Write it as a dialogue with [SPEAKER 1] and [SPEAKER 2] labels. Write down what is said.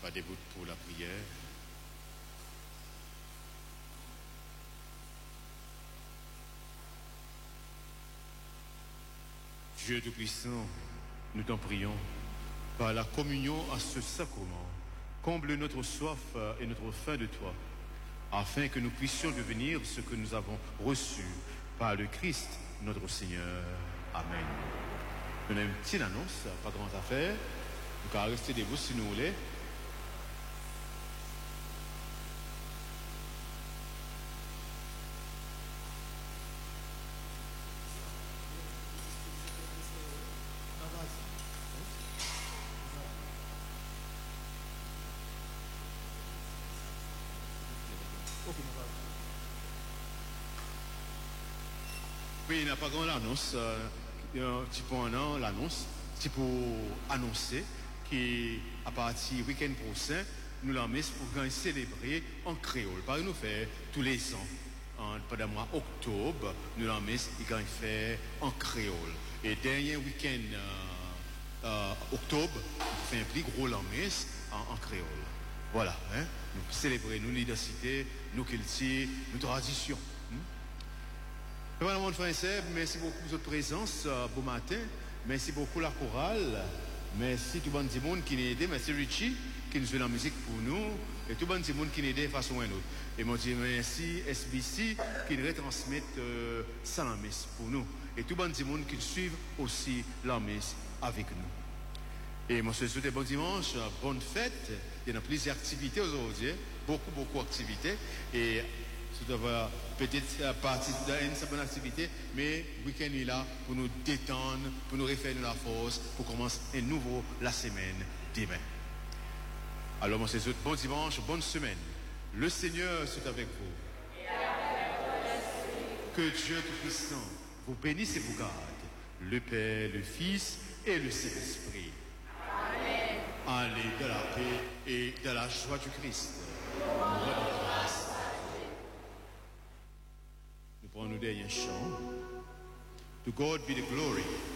[SPEAKER 1] pas debout pour la prière. Dieu Tout-Puissant, nous t'en prions, par la communion à ce sacrement, comble notre soif et notre faim de toi, afin que nous puissions devenir ce que nous avons reçu par le Christ, notre Seigneur. Amen. Nous avons une petite annonce, pas grande affaire. Nous allons rester debout si nous voulez. Oui, il n'y a pas grand annonce. Un petit peu l'annonce. C'est pour annoncer qu'à partir du week-end prochain, nous l'avons mis pour célébrer en créole. Par exemple, nous faisons tous les ans, pendant le mois octobre, nous l'avons mis fait en créole. Et dernier week-end octobre, nous faisons un plus gros lamis en créole. Voilà, hein? Nous célébrons nos l'identité, nos cultures, nos traditions. Voilà mon frère et sœur, merci beaucoup pour votre présence bon matin. Merci beaucoup la chorale. Merci tout le monde qui nous aidé. Merci Richie qui nous fait la musique pour nous. Et tout le monde qui nous aidé de façon ou une autre. Et moi je dis merci SBC qui nous retransmet ça la messe pour nous. Et tout le monde qui suit aussi la messe avec nous. Et moi je souhaite bon dimanche, bonne fête. Il y a plusieurs activités aujourd'hui. Beaucoup d'activités. Et ça doit peut-être partir d'une certaine activité, mais le week-end est là pour nous détendre, pour nous refaire de la force, pour commencer à nouveau la semaine demain. Alors, moi, c'est bon dimanche, bonne semaine. Le Seigneur soit avec vous. Que Dieu Tout-Puissant vous bénisse et vous garde, le Père, le Fils et le Saint-Esprit. Amen. Allez dans la paix et dans la joie du Christ. Nous prenons nous dernier chant. To God be the glory.